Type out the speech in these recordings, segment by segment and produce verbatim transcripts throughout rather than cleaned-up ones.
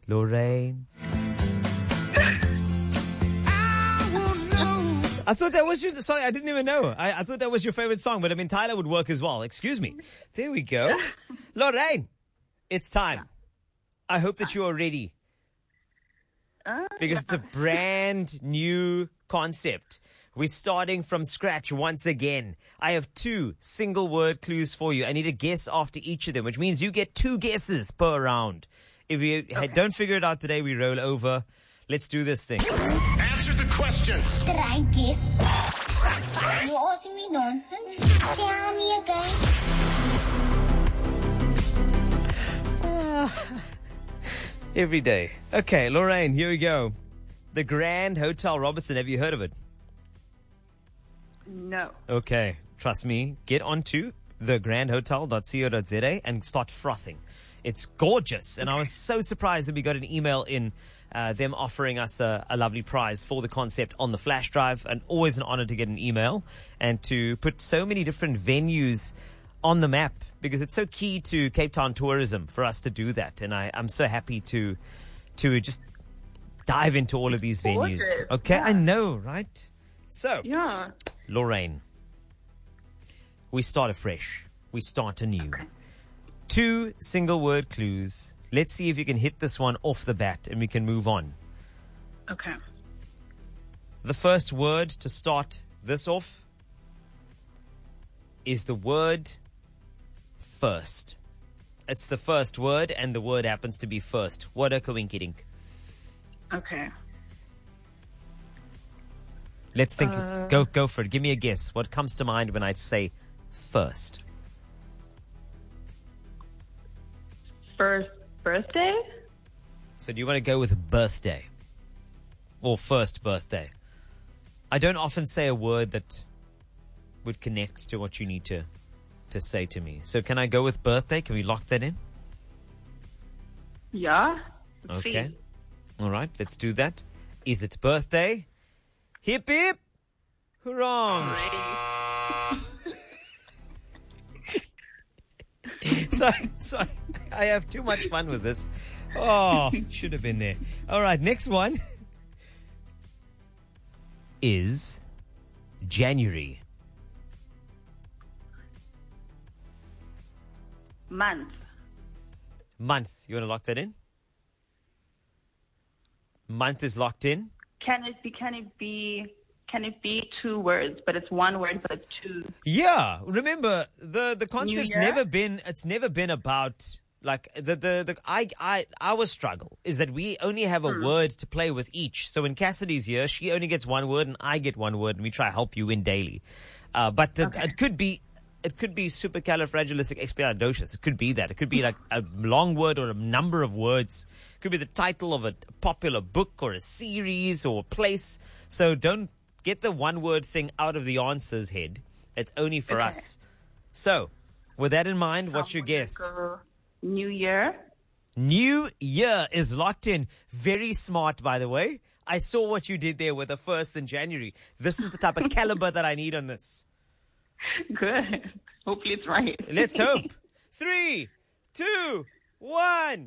Lorraine. I thought that was your, sorry, I didn't even know. I, I thought that was your favorite song, but I mean, Tyler would work as well. Excuse me. There we go. Lorraine, it's time. I hope that you are ready. Uh, because it's a brand new concept. We're starting from scratch once again. I have two single word clues for you. I need a guess after each of them, which means you get two guesses per round. If you okay. don't figure it out today, we roll over. Let's do this thing. Answer the question. Did I guess? You're asking me nonsense? Tell me again. Every day. Okay, Lorraine, here we go. The Grand Hotel Robertson. Have you heard of it? No. Okay, trust me. Get onto the grand hotel dot co dot za and start frothing. It's gorgeous. And I was so surprised that we got an email in uh, them offering us a, a lovely prize for the concept on the flash drive. And always an honor to get an email and to put so many different venues on the map, because it's so key to Cape Town tourism for us to do that. And I, I'm so happy to to just dive into all of these venues. Okay, yeah. I know, right? So, yeah. Lorraine, we start afresh. We start anew. Okay. Two single word clues. Let's see if you can hit this one off the bat and we can move on. Okay. The first word to start this off is the word first. It's the first word and the word happens to be first. What a coinkydink. Okay. Let's think. Uh, go go for it. Give me a guess. What comes to mind when I say first? First birthday? So do you want to go with birthday? Or first birthday? I don't often say a word that would connect to what you need to, to say to me. So can I go with birthday? Can we lock that in? Yeah. Okay. See. All right. Let's do that. Is it birthday? Hip hip! Hurrah! sorry, sorry. I have too much fun with this. Oh, should have been there. All right, next one is January. Month. Month. You want to lock that in? Month is locked in. Can it be, can it be, can it be two words, but it's one word, but it's two? Yeah. Remember, the, the concept's never been, it's never been about, like, the, the, the, I, I, our struggle is that we only have a hmm. word to play with each. So when Cassidy's here, she only gets one word and I get one word and we try to help you win daily. Uh, but the, okay. it could be, it could be supercalifragilisticexpialidocious. It could be that. It could be like a long word or a number of words. It could be the title of a popular book or a series or a place. So don't get the one word thing out of the answer's head. It's only for okay. us. So with that in mind, what's I'm your guess? Go New Year. New Year is locked in. Very smart, by the way. I saw what you did there with the first in January. This is the type of caliber that I need on this. Good. Hopefully it's right. Let's hope. Three, two, one.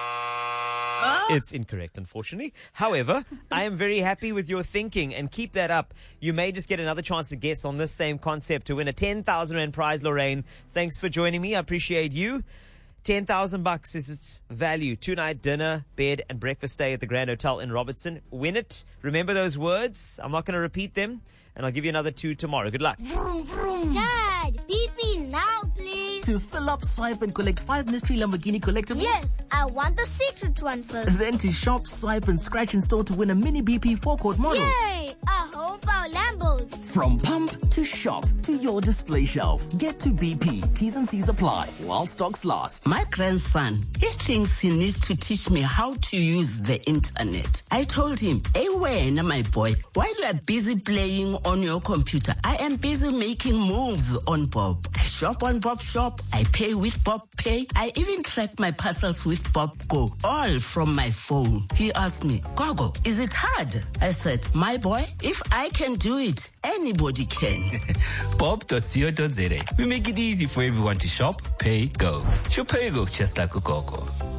Oh. It's incorrect, unfortunately. However, I am very happy with your thinking and keep that up. You may just get another chance to guess on this same concept to win a ten thousand rand prize, Lorraine. Thanks for joining me. I appreciate you. ten thousand bucks is its value. Two-night dinner, bed, and breakfast stay at the Grand Hotel in Robertson. Win it. Remember those words. I'm not going to repeat them. And I'll give you another two tomorrow. Good luck. Vroom, vroom. Dad, B P now, please. To fill up, swipe, and collect five mystery Lamborghini collectibles? Yes, I want the secret one first. Then to shop, swipe, and scratch in store to win a mini B P forecourt model. Yay! A whole our Lambos. From pump to shop to your display shelf. Get to B P. T's and C's apply while stocks last. My grandson, he thinks he needs to teach me how to use the internet. I told him, hey, when, my boy, while you are busy playing on your computer, I am busy making moves on Bob. I shop on Bob Shop. I pay with Bob Pay. I even track my parcels with Bob Go, all from my phone. He asked me, Gogo, is it hard? I said, my boy, if I can do it, anybody can. bob dot co dot za. We make it easy for everyone to shop, pay, go. Shop, pay, go, just like a Gogo.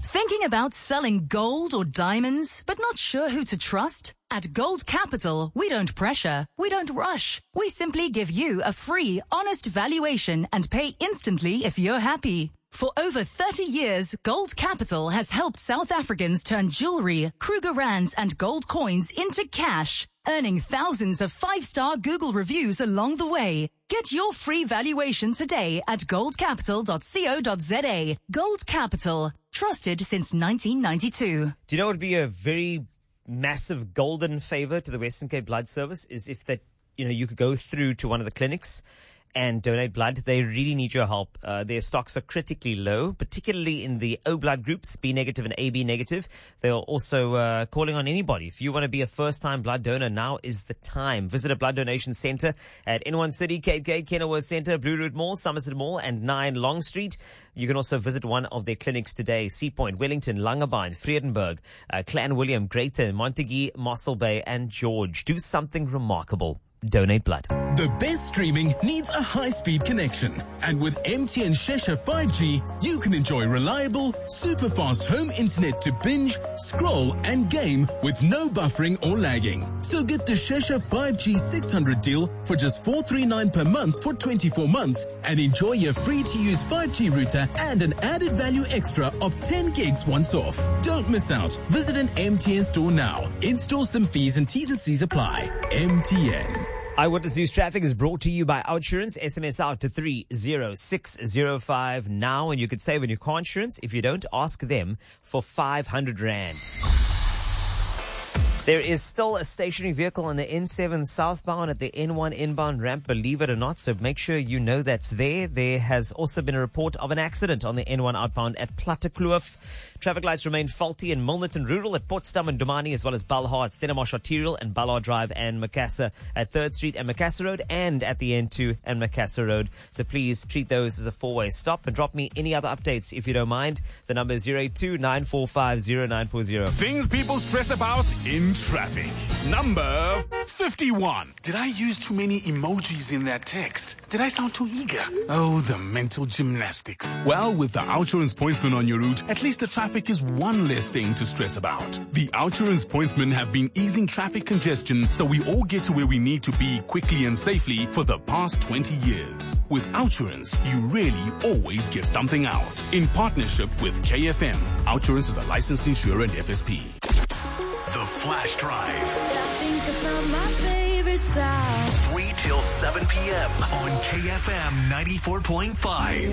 Thinking about selling gold or diamonds, but not sure who to trust? At Gold Capital, we don't pressure, we don't rush. We simply give you a free, honest valuation and pay instantly if you're happy. For over thirty years, Gold Capital has helped South Africans turn jewelry, Kruger Rands and gold coins into cash, earning thousands of five-star Google reviews along the way. Get your free valuation today at gold capital dot co dot za. Gold Capital, trusted since nineteen ninety-two. Do you know what would be a very massive golden favor to the Western Cape Blood Service is if that, you know, you could go through to one of the clinics and donate blood. They really need your help. Uh, their stocks are critically low, particularly in the O blood groups, B negative and A B negative. They are also uh, calling on anybody. If you want to be a first-time blood donor, now is the time. Visit a blood donation center at N one City, Cape Gate, Kenilworth Center, Blue Route Mall, Somerset Mall, and nine Long Street. You can also visit one of their clinics today. Sea Point, Wellington, Langebaan, Vredenburg, uh, Clan William, Greyton, Montague, Mossel Bay, and George. Do something remarkable. Donate blood. The best streaming needs a high-speed connection. And with M T N Shesha five G, you can enjoy reliable, super-fast home internet to binge, scroll, and game with no buffering or lagging. So get the Shesha five G six hundred deal for just four hundred thirty-nine dollars per month for twenty-four months and enjoy your free-to-use five G router and an added value extra of ten gigs once off. Don't miss out. Visit an M T N store now. In-store some fees and T's and C's apply. M T N. Eyewitness News Traffic is brought to you by Outsurance. S M S out to three zero six zero five now, and you could save on your car insurance. If you don't, ask them for five hundred rand. There is still a stationary vehicle on the N seven southbound at the N one inbound ramp, believe it or not, so make sure you know that's there. There has also been a report of an accident on the N one outbound at Plattekloof. Traffic lights remain faulty in Milnerton Rural at Potsdam and Domani, as well as Balhar at Stellenbosch Arterial and Ballard Drive and Macassar at third Street and Macassar Road, and at the N two and Macassar Road. So please treat those as a four-way stop and drop me any other updates if you don't mind. The number is zero eight two nine four five zero nine four zero. Things people stress about in traffic. Number fifty-one. Did I use too many emojis in that text? Did I sound too eager? Oh, the mental gymnastics. Well, with the Outsurance Pointsman on your route, at least the traffic is one less thing to stress about. The Outsurance Pointsmen have been easing traffic congestion so we all get to where we need to be quickly and safely for the past twenty years. With Outsurance, you really always get something out. In partnership with K F M, Outsurance is a licensed insurer and F S P. The Flash Drive. I think about my favorite side. three till seven p.m. on K F M ninety-four point five.